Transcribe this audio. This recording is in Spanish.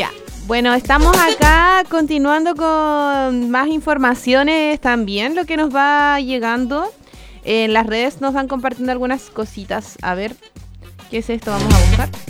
Ya. Bueno, estamos acá continuando con más informaciones también, lo que nos va llegando. En las redes nos van compartiendo algunas cositas. A ver, ¿qué es esto? Vamos a buscar.